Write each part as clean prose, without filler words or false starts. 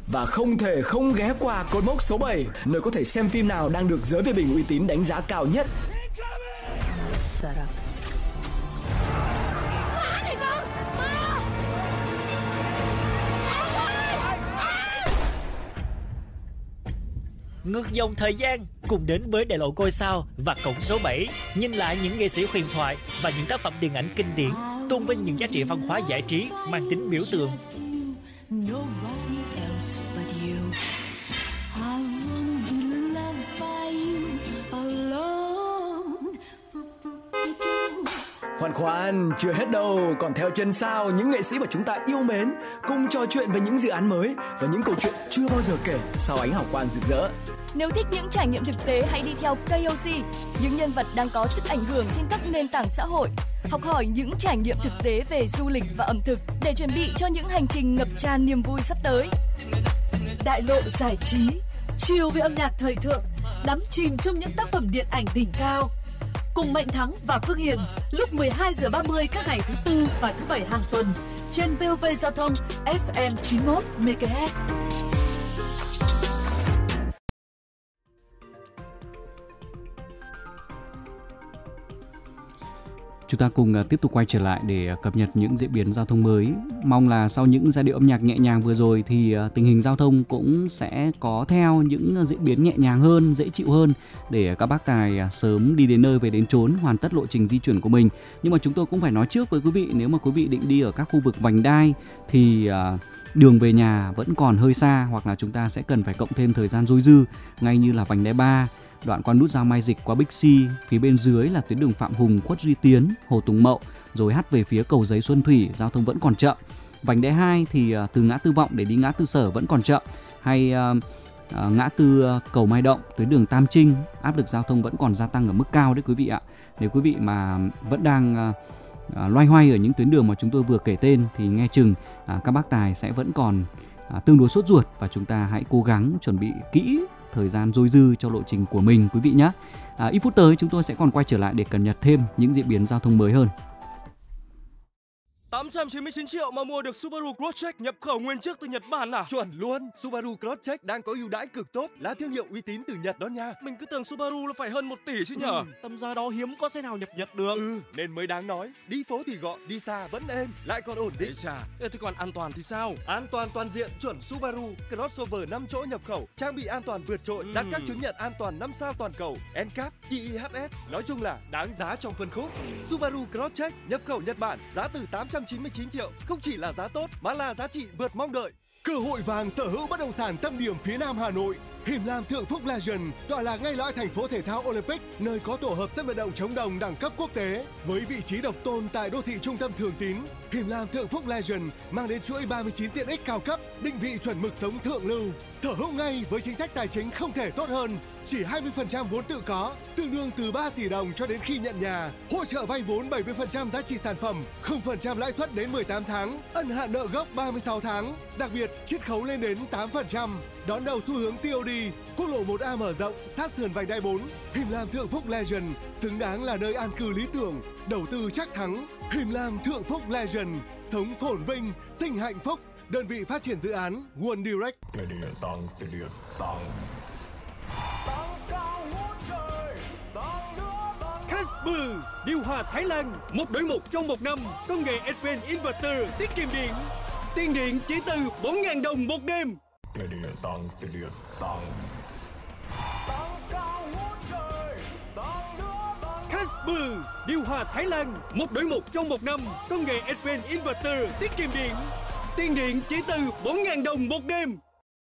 Và không thể không ghé qua cột mốc số 7, nơi có thể xem phim nào đang được giới phê bình uy tín đánh giá cao nhất. Ngược dòng thời gian cùng đến với đại lộ ngôi sao và cổng số 7, nhìn lại những nghệ sĩ huyền thoại và những tác phẩm điện ảnh kinh điển, tôn vinh những giá trị văn hóa giải trí mang tính biểu tượng. Khoan, chưa hết đâu, còn theo chân sao những nghệ sĩ mà chúng ta yêu mến cùng trò chuyện về những dự án mới và những câu chuyện chưa bao giờ kể sau ánh hào quang rực rỡ. Nếu thích những trải nghiệm thực tế, hãy đi theo KOC, những nhân vật đang có sức ảnh hưởng trên các nền tảng xã hội. Học hỏi những trải nghiệm thực tế về du lịch và ẩm thực để chuẩn bị cho những hành trình ngập tràn niềm vui sắp tới. Đại lộ giải trí, chill với âm nhạc thời thượng, đắm chìm trong những tác phẩm điện ảnh đỉnh cao. Cùng Mạnh Thắng và Phương Hiền lúc 12:30 các ngày thứ Tư và thứ Bảy hàng tuần trên VOV Giao thông FM 91 MHz. Chúng ta cùng tiếp tục quay trở lại để cập nhật những diễn biến giao thông mới. Mong là sau những giai điệu âm nhạc nhẹ nhàng vừa rồi thì tình hình giao thông cũng sẽ có theo những diễn biến nhẹ nhàng hơn, dễ chịu hơn để các bác tài sớm đi đến nơi về đến chốn, hoàn tất lộ trình di chuyển của mình. Nhưng mà chúng tôi cũng phải nói trước với quý vị, nếu mà quý vị định đi ở các khu vực vành đai thì đường về nhà vẫn còn hơi xa, hoặc là chúng ta sẽ cần phải cộng thêm thời gian dôi dư, ngay như là vành đai 3, đoạn qua nút giao Mai Dịch qua Bixi, phía bên dưới là tuyến đường Phạm Hùng, Khuất Duy Tiến, Hồ Tùng Mậu, rồi hắt về phía Cầu Giấy Xuân Thủy, giao thông vẫn còn chậm. Vành đai 2 thì từ ngã tư Vọng để đi ngã tư Sở vẫn còn chậm, hay ngã tư Cầu Mai Động, tuyến đường Tam Trinh, áp lực giao thông vẫn còn gia tăng ở mức cao đấy quý vị ạ. Nếu quý vị mà vẫn đang loay hoay ở những tuyến đường mà chúng tôi vừa kể tên thì nghe chừng các bác tài sẽ vẫn còn tương đối sốt ruột, và chúng ta hãy cố gắng chuẩn bị kỹ thời gian dôi dư cho lộ trình của mình quý vị nhé. Ít phút tới chúng tôi sẽ còn quay trở lại để cập nhật thêm những diễn biến giao thông mới hơn. 899 triệu mà mua được Subaru Crosstrek nhập khẩu nguyên chiếc từ Nhật Bản à? Chuẩn luôn, Subaru Crosstrek đang có ưu đãi cực tốt, là thương hiệu uy tín từ Nhật đó nha. Mình cứ tưởng Subaru là phải hơn 1 tỷ chứ nhở? Tầm giá đó hiếm có xe nào nhập Nhật được. Nên mới đáng nói, đi phố thì gọn, đi xa vẫn êm, lại còn ổn định. Thế còn an toàn thì sao? An toàn toàn diện chuẩn Subaru, crossover 5 chỗ nhập khẩu, trang bị an toàn vượt trội, đạt các chứng nhận an toàn 5 sao toàn cầu, NCAP, IIHS, nói chung là đáng giá trong phân khúc. Subaru Crosstrek nhập khẩu Nhật Bản, giá từ 899 triệu, không chỉ là giá tốt mà là giá trị vượt mong đợi. Cơ hội vàng sở hữu bất động sản tâm điểm phía Nam Hà Nội. Him Lam Thượng Phúc Legend tọa lạc ngay lõi thành phố thể thao Olympic, nơi có tổ hợp sân vận động chống đồng đẳng cấp quốc tế. Với vị trí độc tôn tại đô thị trung tâm Thường Tín, Him Lam Thượng Phúc Legend mang đến chuỗi 39 tiện ích cao cấp, định vị chuẩn mực sống thượng lưu. Sở hữu ngay với chính sách tài chính không thể tốt hơn. Chỉ 20% vốn tự có, tương đương từ 3 tỷ đồng cho đến khi nhận nhà. Hỗ trợ vay vốn 70% giá trị sản phẩm, 0% lãi suất đến 18 tháng, ân hạn nợ gốc 36 tháng. Đặc biệt, chiết khấu lên đến 8%. Đón đầu xu hướng TOD, quốc lộ 1A mở rộng, sát sườn vành đai 4. Him Lam Thượng Phúc Legend, xứng đáng là nơi an cư lý tưởng, đầu tư chắc thắng. Him Lam Thượng Phúc Legend, sống phồn vinh, sinh hạnh phúc. Đơn vị phát triển dự án One Direct. Tiền điện tăng. Casper, điều hòa Thái Lan, 1 đổi 1 trong 1 năm, công nghệ Advanced Inverter tiết kiệm điện. Tiền điện chỉ từ 4.000 đồng một đêm. Tiền điện tăng. Casper, điều hòa Thái Lan, 1 đổi 1 trong 1 năm, công nghệ Advanced Inverter tiết kiệm điện. Tiền điện chỉ từ 4.000 đồng một đêm.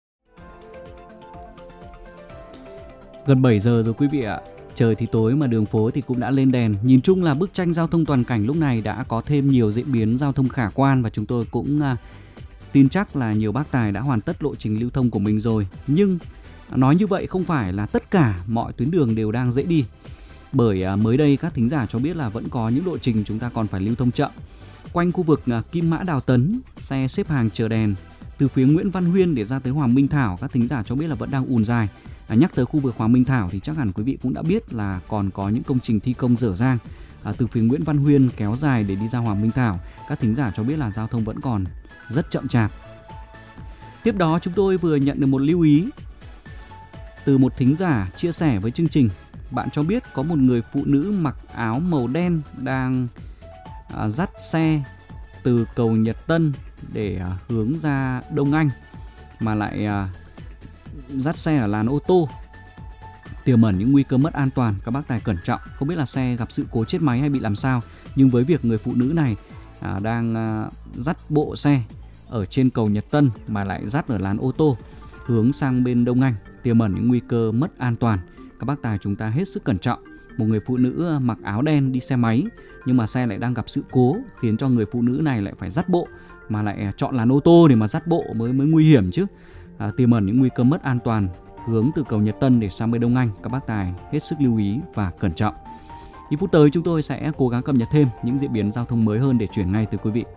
Gần 7 giờ rồi quý vị ạ. Trời thì tối mà đường phố thì cũng đã lên đèn. Nhìn chung là bức tranh giao thông toàn cảnh lúc này đã có thêm nhiều diễn biến giao thông khả quan, và chúng tôi cũng tin chắc là nhiều bác tài đã hoàn tất lộ trình lưu thông của mình rồi. Nhưng nói như vậy không phải là tất cả mọi tuyến đường đều đang dễ đi. Bởi mới đây các thính giả cho biết là vẫn có những lộ trình chúng ta còn phải lưu thông chậm. Quanh khu vực Kim Mã Đào Tấn, xe xếp hàng chờ đèn. Từ phía Nguyễn Văn Huyên để ra tới Hoàng Minh Thảo, các thính giả cho biết là vẫn đang ùn dài. Nhắc tới khu vực Hoàng Minh Thảo thì chắc hẳn quý vị cũng đã biết là còn có những công trình thi công dở dang. Từ phía Nguyễn Văn Huyên kéo dài để đi ra Hoàng Minh Thảo, các thính giả cho biết là giao thông vẫn còn rất chậm chạp. Tiếp đó chúng tôi vừa nhận được một lưu ý từ một thính giả chia sẻ với chương trình. Bạn cho biết có một người phụ nữ mặc áo màu đen đang dắt xe từ cầu Nhật Tân để hướng ra Đông Anh, mà lại dắt xe ở làn ô tô, tiềm ẩn những nguy cơ mất an toàn. Các bác tài cẩn trọng. Không biết là xe gặp sự cố chết máy hay bị làm sao, nhưng với việc người phụ nữ này đang dắt bộ xe ở trên cầu Nhật Tân mà lại dắt ở làn ô tô hướng sang bên Đông Anh, tiềm ẩn những nguy cơ mất an toàn. Các bác tài chúng ta hết sức cẩn trọng. Một người phụ nữ mặc áo đen đi xe máy, nhưng mà xe lại đang gặp sự cố, khiến cho người phụ nữ này lại phải dắt bộ, mà lại chọn làn ô tô để mà dắt bộ mới nguy hiểm chứ. Tiềm ẩn những nguy cơ mất an toàn hướng từ cầu Nhật Tân để sang bên Đông Anh. Các bác tài hết sức lưu ý và cẩn trọng. Ít phút tới chúng tôi sẽ cố gắng cập nhật thêm những diễn biến giao thông mới hơn để chuyển ngay tới quý vị.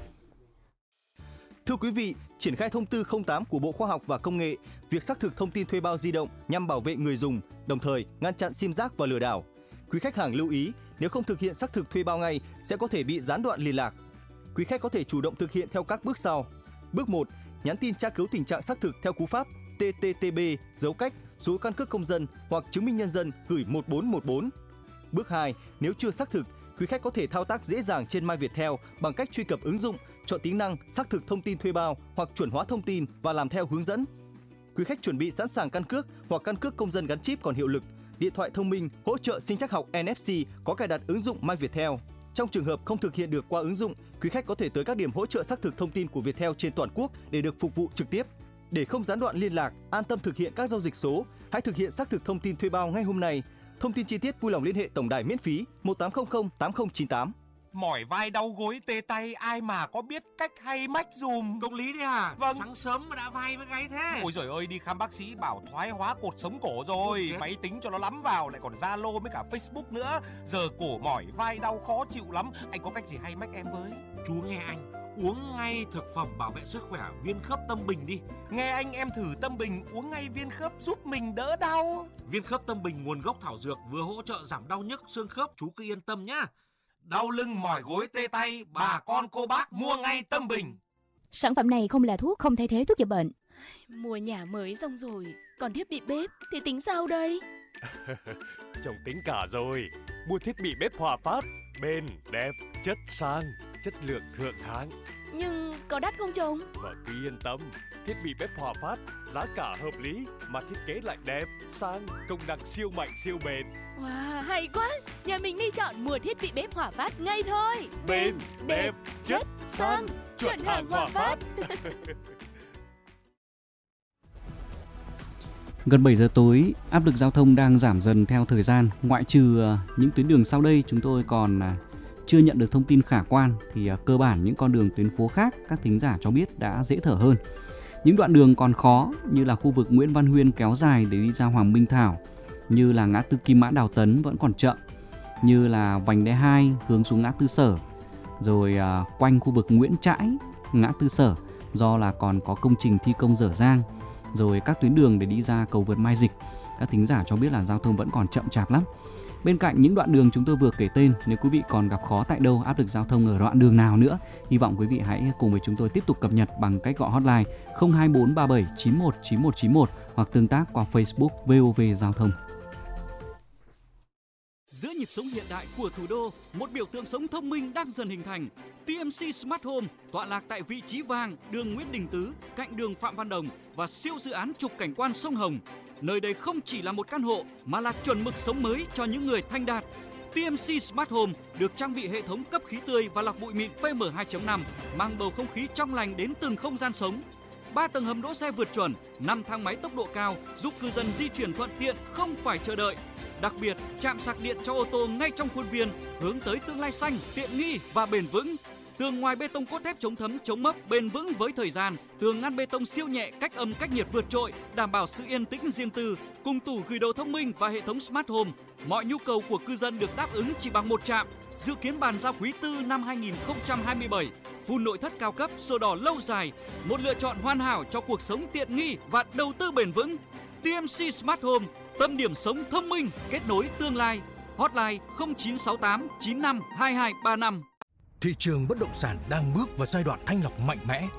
Thưa quý vị, triển khai thông tư 08 của Bộ Khoa học và Công nghệ, việc xác thực thông tin thuê bao di động nhằm bảo vệ người dùng, đồng thời ngăn chặn sim rác và lừa đảo. Quý khách hàng lưu ý, nếu không thực hiện xác thực thuê bao ngay sẽ có thể bị gián đoạn liên lạc. Quý khách có thể chủ động thực hiện theo các bước sau. Bước 1, nhắn tin tra cứu tình trạng xác thực theo cú pháp TTTB dấu cách số căn cước công dân hoặc chứng minh nhân dân gửi 1414. Bước 2, nếu chưa xác thực, quý khách có thể thao tác dễ dàng trên MyViettel bằng cách truy cập ứng dụng, chọn tính năng xác thực thông tin thuê bao hoặc chuẩn hóa thông tin và làm theo hướng dẫn. Quý khách chuẩn bị sẵn sàng căn cước hoặc căn cước công dân gắn chip còn hiệu lực, điện thoại thông minh hỗ trợ sinh trắc học NFC có cài đặt ứng dụng MyViettel. Trong trường hợp không thực hiện được qua ứng dụng, quý khách có thể tới các điểm hỗ trợ xác thực thông tin của Viettel trên toàn quốc để được phục vụ trực tiếp. Để không gián đoạn liên lạc, an tâm thực hiện các giao dịch số, hãy thực hiện xác thực thông tin thuê bao ngay hôm nay. Thông tin chi tiết vui lòng liên hệ tổng đài miễn phí 1800 8098. Mỏi vai đau gối tê tay, ai mà có biết cách hay mách dùm. Công lý đấy à? Vâng. Sáng sớm mà đã vai với gáy thế. Ôi giời ơi, đi khám bác sĩ bảo thoái hóa cột sống cổ rồi. Máy tính cho nó lắm vào, lại còn Zalo với cả Facebook nữa. Giờ cổ mỏi vai đau khó chịu lắm. Anh có cách gì hay mách em với? Chú nghe anh, uống ngay thực phẩm bảo vệ sức khỏe Viên Khớp Tâm Bình đi. Nghe anh, em thử Tâm Bình uống ngay viên khớp giúp mình đỡ đau. Viên Khớp Tâm Bình nguồn gốc thảo dược, vừa hỗ trợ giảm đau nhức xương khớp, chú cứ yên tâm nhá. Đau lưng mỏi gối tê tay, bà con cô bác mua ngay Tâm Bình. Sản phẩm này không là thuốc, không thay thế thuốc chữa bệnh. Mua nhà mới xong rồi, còn thiết bị bếp thì tính sao đây? Chồng tính cả rồi. Mua thiết bị bếp Hòa Phát, bền, đẹp, chất sang, chất lượng thượng hạng. Nhưng có đắt không chồng? Vợ cứ yên tâm, thiết bị bếp Hòa Phát giá cả hợp lý mà thiết kế lại đẹp, sang, công năng siêu mạnh siêu bền. Wow, hay quá! Nhà mình đi chọn mua thiết bị bếp Hòa Phát ngay thôi. Bền, đẹp, chất, sang, chuẩn hàng Hòa Phát. Gần 7 giờ tối, áp lực giao thông đang giảm dần theo thời gian. Ngoại trừ những tuyến đường sau đây chúng tôi còn chưa nhận được thông tin khả quan, thì cơ bản những con đường tuyến phố khác các thính giả cho biết đã dễ thở hơn. Những đoạn đường còn khó như là khu vực Nguyễn Văn Huyên kéo dài để đi ra Hoàng Minh Thảo, như là ngã tư Kim Mã Đào Tấn vẫn còn chậm, như là vành đai 2 hướng xuống ngã tư Sở, rồi quanh khu vực Nguyễn Trãi, ngã tư Sở do là còn có công trình thi công dở dang, rồi các tuyến đường để đi ra cầu vượt Mai Dịch. Các thính giả cho biết là giao thông vẫn còn chậm chạp lắm. Bên cạnh những đoạn đường chúng tôi vừa kể tên, nếu quý vị còn gặp khó tại đâu, áp lực giao thông ở đoạn đường nào nữa, hy vọng quý vị hãy cùng với chúng tôi tiếp tục cập nhật bằng cách gọi hotline 02437 91 9191 hoặc tương tác qua Facebook VOV Giao thông. Giữa nhịp sống hiện đại của thủ đô, một biểu tượng sống thông minh đang dần hình thành. TMC Smart Home tọa lạc tại vị trí vàng, đường Nguyễn Đình Tứ, cạnh đường Phạm Văn Đồng và siêu dự án trục cảnh quan sông Hồng. Nơi đây không chỉ là một căn hộ mà là chuẩn mực sống mới cho những người thanh đạt. TMC Smart Home được trang bị hệ thống cấp khí tươi và lọc bụi mịn PM2.5, mang bầu không khí trong lành đến từng không gian sống. 3 tầng hầm đỗ xe vượt chuẩn, 5 thang máy tốc độ cao giúp cư dân di chuyển thuận tiện không phải chờ đợi. Đặc biệt, trạm sạc điện cho ô tô ngay trong khuôn viên, hướng tới tương lai xanh, tiện nghi và bền vững. Tường ngoài bê tông cốt thép chống thấm, chống mốc, bền vững với thời gian. Tường ngăn bê tông siêu nhẹ, cách âm, cách nhiệt vượt trội, đảm bảo sự yên tĩnh riêng tư. Cùng tủ gửi đồ thông minh và hệ thống Smart Home, mọi nhu cầu của cư dân được đáp ứng chỉ bằng một trạm. Dự kiến bàn giao quý 4 năm 2027. Full nội thất cao cấp, sổ đỏ lâu dài, một lựa chọn hoàn hảo cho cuộc sống tiện nghi và đầu tư bền vững. TMC Smart Home, tâm điểm sống thông minh, kết nối tương lai. Hotline 0968 95 2235. Thị trường bất động sản đang bước vào giai đoạn thanh lọc mạnh mẽ.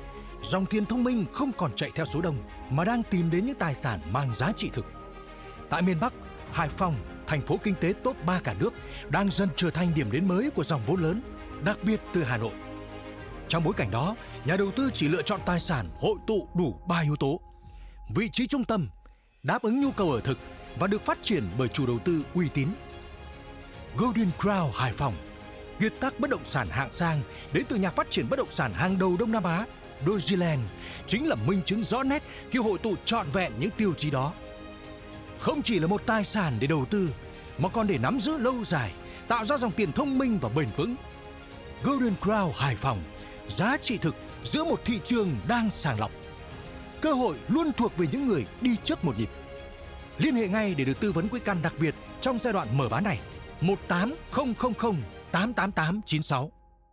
dòng tiền thông minh không còn chạy theo số đông mà đang tìm đến những tài sản mang giá trị thực. Tại miền Bắc, Hải Phòng, thành phố kinh tế top 3 cả nước, đang dần trở thành điểm đến mới của dòng vốn lớn, đặc biệt từ Hà Nội. Trong bối cảnh đó, nhà đầu tư chỉ lựa chọn tài sản hội tụ đủ 3 yếu tố: vị trí trung tâm, đáp ứng nhu cầu ở thực và được phát triển bởi chủ đầu tư uy tín. Golden Crown Hải Phòng, kiệt tác bất động sản hạng sang đến từ nhà phát triển bất động sản hàng đầu Đông Nam Á, Dogeland, chính là minh chứng rõ nét khi hội tụ trọn vẹn những tiêu chí đó. Không chỉ là một tài sản để đầu tư, mà còn để nắm giữ lâu dài, tạo ra dòng tiền thông minh và bền vững. Golden Crown Hải Phòng, giá trị thực giữa một thị trường đang sàng lọc. Cơ hội luôn thuộc về những người đi trước một nhịp. Liên hệ ngay để được tư vấn quỹ căn đặc biệt trong giai đoạn mở bán này. 18000 88896.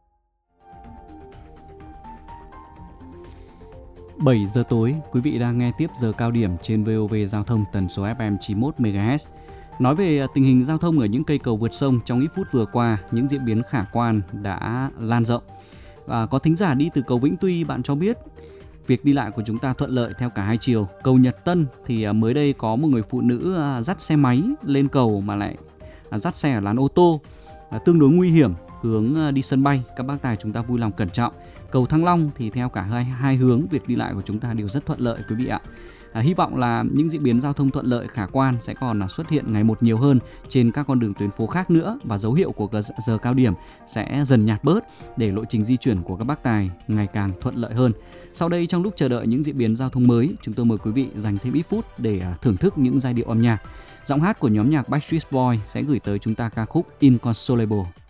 7 giờ tối, quý vị đang nghe tiếp giờ cao điểm trên VOV Giao thông tần số FM 91 MHz. Nói về tình hình giao thông ở những cây cầu vượt sông trong ít phút vừa qua, những diễn biến khả quan đã lan rộng. Có thính giả đi từ cầu Vĩnh Tuy, bạn cho biết việc đi lại của chúng ta thuận lợi theo cả hai chiều. Cầu Nhật Tân thì mới đây có một người phụ nữ dắt xe máy lên cầu mà lại dắt xe ở làn ô tô, tương đối nguy hiểm, hướng đi sân bay. Các bác tài chúng ta vui lòng cẩn trọng. Cầu Thăng Long thì theo cả hai hướng, việc đi lại của chúng ta đều rất thuận lợi quý vị ạ. Hy vọng là những diễn biến giao thông thuận lợi khả quan sẽ còn xuất hiện ngày một nhiều hơn trên các con đường tuyến phố khác nữa, và dấu hiệu của giờ cao điểm sẽ dần nhạt bớt để lộ trình di chuyển của các bác tài ngày càng thuận lợi hơn. Sau đây, trong lúc chờ đợi những diễn biến giao thông mới, chúng tôi mời quý vị dành thêm ít phút để thưởng thức những giai điệu âm nhạc. Giọng hát của nhóm nhạc Backstreet Boys sẽ gửi tới chúng ta ca khúc Inconsolable.